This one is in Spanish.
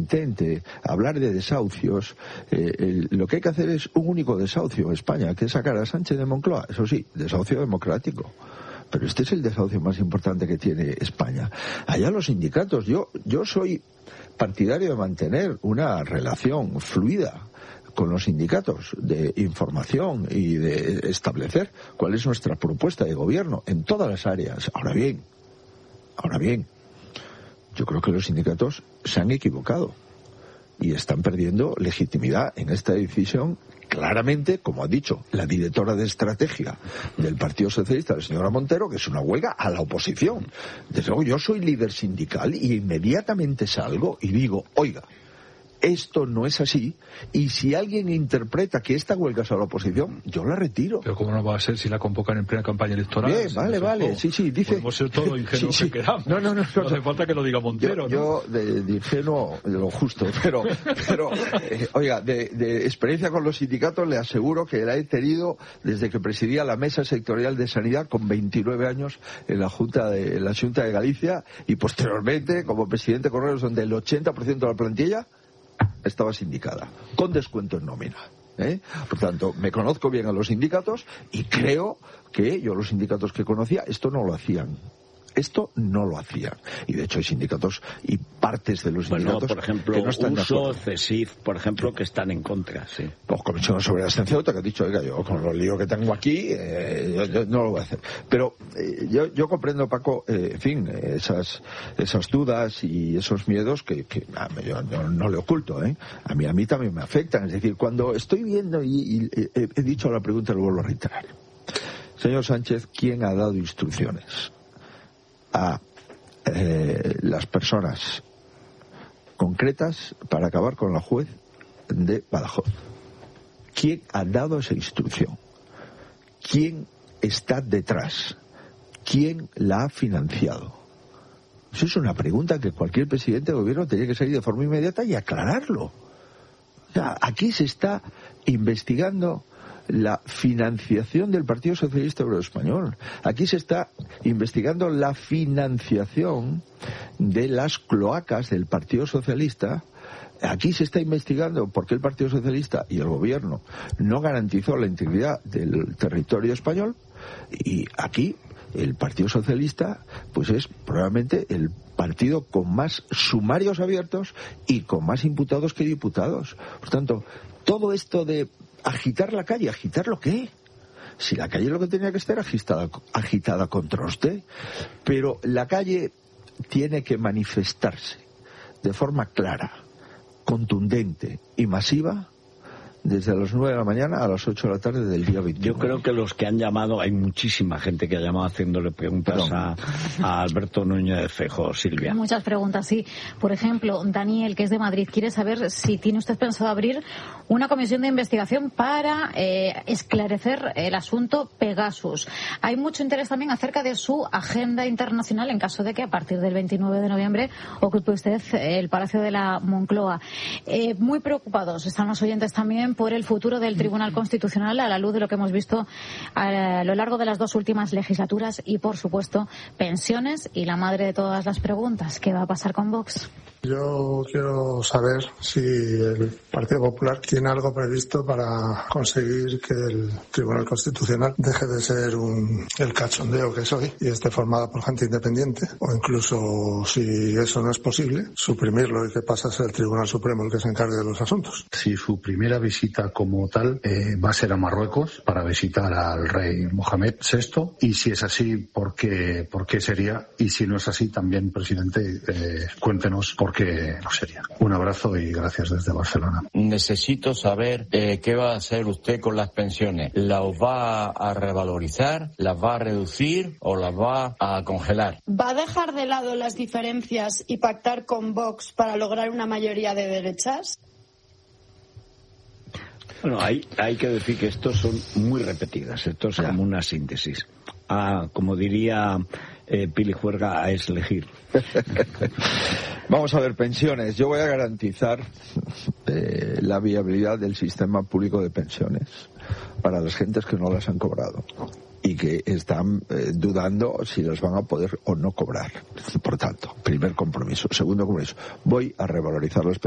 intente hablar de desahucios, lo que hay que hacer es un único desahucio en España, que es sacar a Sánchez de Moncloa. Eso sí, desahucio democrático. Pero este es el desahucio más importante que tiene España. Allá los sindicatos, yo soy partidario de mantener una relación fluida con los sindicatos, de información y de establecer cuál es nuestra propuesta de gobierno en todas las áreas. Ahora bien, yo creo que los sindicatos se han equivocado y están perdiendo legitimidad en esta decisión. Claramente, como ha dicho la directora de estrategia del Partido Socialista, la señora Montero, que es una huelga a la oposición. Desde luego, yo soy líder sindical y inmediatamente salgo y digo, oiga, esto no es así, y si alguien interpreta que esta huelga es a la oposición, yo la retiro. Pero ¿cómo no va a ser si la convocan en plena campaña electoral? Bien, vale, sí, dice... Podemos ser todo lo ingenuos que queramos. No hace falta que lo diga Montero, yo de ingenuo, de lo justo, pero oiga, de experiencia con los sindicatos le aseguro que la he tenido desde que presidía la Mesa Sectorial de Sanidad con 29 años en la Junta de Galicia, y posteriormente como presidente de Correos, donde el 80% de la plantilla estaba sindicada, con descuento en nómina. Por tanto, me conozco bien a los sindicatos y creo que yo los sindicatos que conocía esto no lo hacían. Y de hecho hay sindicatos y partes de los sindicatos, por ejemplo, que no están de acuerdo. CESIF, por ejemplo, que están en contra, sí. Pues Comisión sobre la Asistencia Autónoma, que ha dicho, oiga, yo con los líos que tengo aquí, yo no lo voy a hacer. Pero yo comprendo, Paco, esas dudas y esos miedos que yo no le oculto, A mí también me afectan. Es decir, cuando estoy viendo, y he dicho la pregunta, lo vuelvo a reiterar. Señor Sánchez, ¿quién ha dado instrucciones a las personas concretas para acabar con la juez de Badajoz? ¿Quién ha dado esa instrucción? ¿Quién está detrás? ¿Quién la ha financiado? Eso es una pregunta que cualquier presidente de gobierno tiene que salir de forma inmediata y aclararlo. O sea, aquí se está investigando la financiación del Partido Socialista Obrero Español. Aquí se está investigando la financiación de las cloacas del Partido Socialista. Aquí se está investigando por qué el Partido Socialista y el Gobierno no garantizó la integridad del territorio español. Y aquí el Partido Socialista pues es probablemente el partido con más sumarios abiertos y con más imputados que diputados. Por tanto, todo esto de agitar la calle, ¿agitar lo qué? Si la calle lo que tenía que estar agitada contra usted. Pero la calle tiene que manifestarse de forma clara, contundente y masiva desde las 9 de la mañana a las 8 de la tarde del día 21. Yo creo que los que han llamado, hay muchísima gente que ha llamado haciéndole preguntas a Alberto Núñez de Feijóo. Silvia. Muchas preguntas, sí. Por ejemplo, Daniel, que es de Madrid, quiere saber si tiene usted pensado abrir una comisión de investigación para esclarecer el asunto Pegasus. Hay mucho interés también acerca de su agenda internacional en caso de que a partir del 29 de noviembre ocupe usted el Palacio de la Moncloa. Muy preocupados están los oyentes también por el futuro del Tribunal Constitucional a la luz de lo que hemos visto a lo largo de las 2 últimas legislaturas y, por supuesto, pensiones y la madre de todas las preguntas. ¿Qué va a pasar con Vox? Yo quiero saber si el Partido Popular tiene algo previsto para conseguir que el Tribunal Constitucional deje de ser el cachondeo que es hoy y esté formado por gente independiente, o incluso, si eso no es posible, suprimirlo y que pase a ser el Tribunal Supremo el que se encargue de los asuntos. Si su primera visita como tal va a ser a Marruecos para visitar al rey Mohamed VI, y si es así, ¿por qué sería? Y si no es así, también, presidente, cuéntenos por qué no sería. Un abrazo y gracias desde Barcelona. Necesito saber qué va a hacer usted con las pensiones. ¿Las va a revalorizar, las va a reducir o las va a congelar? ¿Va a dejar de lado las diferencias y pactar con Vox para lograr una mayoría de derechas? Bueno, hay que decir que estos son muy repetidas. Esto es como una síntesis. Como diría Pili Juerga, a elegir. Vamos a ver, pensiones. Yo voy a garantizar la viabilidad del sistema público de pensiones para las gentes que no las han cobrado y que están dudando si las van a poder o no cobrar. Por tanto, primer compromiso. Segundo compromiso, voy a revalorizar las pensiones.